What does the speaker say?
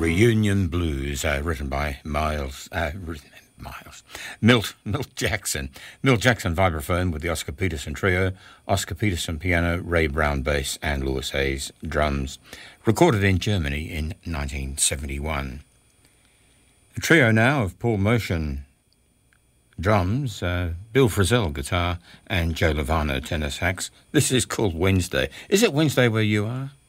Reunion Blues, written by Milt Jackson. Milt Jackson vibraphone with the Oscar Peterson trio, Oscar Peterson piano, Ray Brown bass and Louis Hayes drums. Recorded in Germany in 1971. A trio now of Paul Motion drums, Bill Frisell guitar and Joe Lovano tenor sax. This is called Wednesday. Is it Wednesday where you are?